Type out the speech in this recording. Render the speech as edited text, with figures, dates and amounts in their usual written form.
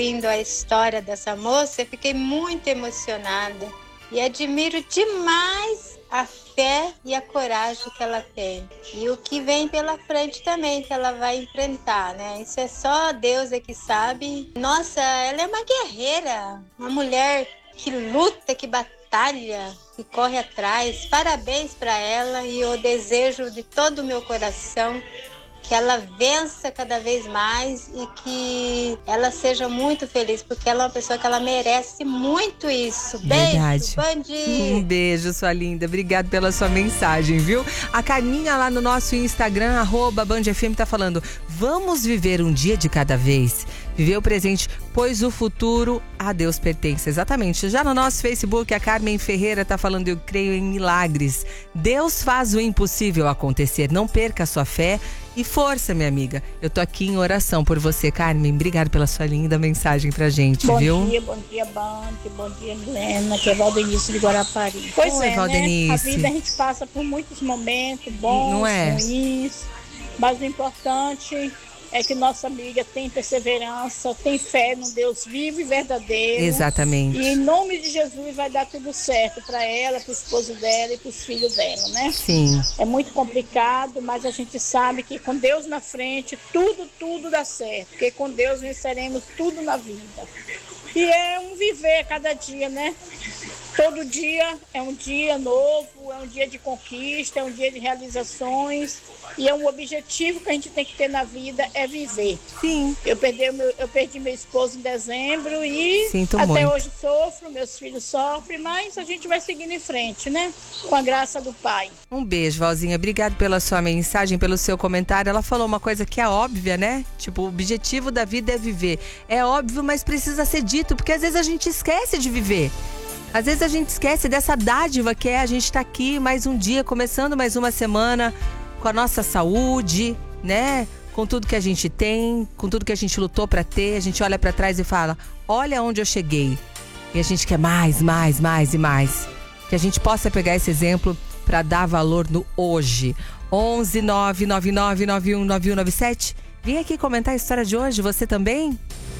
Ouvindo a história dessa moça, eu fiquei muito emocionada e admiro demais a fé e a coragem que ela tem. E o que vem pela frente também, que ela vai enfrentar, né? Isso é só Deus é que sabe. Nossa, ela é uma guerreira, uma mulher que luta, que batalha, que corre atrás. Parabéns para ela e eu desejo de todo o meu coração que ela vença cada vez mais e que ela seja muito feliz, porque ela é uma pessoa que ela merece muito isso. Verdade. Beijo, Bandi! Um beijo, sua linda. Obrigada pela sua mensagem, viu? A Carminha lá no nosso Instagram, @BandFM, tá falando: vamos viver um dia de cada vez. Viver o presente, pois o futuro a Deus pertence. Exatamente. Já no nosso Facebook, a Carmen Ferreira tá falando: eu creio em milagres. Deus faz o impossível acontecer. Não perca a sua fé e força, minha amiga. Eu tô aqui em oração por você, Carmen. Obrigada pela sua linda mensagem pra gente, viu? Bom dia, Band. Bom dia, Milena, que é Valdenice de Guarapari. Pois Oi, é, Valdenice. né? A vida a gente passa por muitos momentos bons, Não é? ruins, mas o importante é que nossa amiga tem perseverança, tem fé no Deus vivo e verdadeiro. Exatamente. E em nome de Jesus vai dar tudo certo para ela, para o esposo dela e para os filhos dela, né? Sim. É muito complicado, mas a gente sabe que com Deus na frente, tudo dá certo. Porque com Deus venceremos tudo na vida. E é um viver cada dia, né? Todo dia é um dia novo, é um dia de conquista, é um dia de realizações. E é um objetivo que a gente tem que ter na vida, é viver. Sim. Eu perdi meu esposo em dezembro e Sinto até muito. hoje sofro, meus filhos sofrem, mas a gente vai seguindo em frente, né? Com a graça do Pai. Um beijo, Valzinha. Obrigado pela sua mensagem, pelo seu comentário. Ela falou uma coisa que é óbvia, né? Tipo, o objetivo da vida é viver. É óbvio, mas precisa ser dito, porque às vezes a gente esquece de viver. Às vezes a gente esquece dessa dádiva que é a gente estar aqui mais um dia, começando mais uma semana com a nossa saúde, né? Com tudo que a gente tem, com tudo que a gente lutou pra ter. A gente olha pra trás e fala: olha onde eu cheguei. E a gente quer mais e mais. Que a gente possa pegar esse exemplo pra dar valor no hoje. 11 999919197. Vem aqui comentar a história de hoje, você também?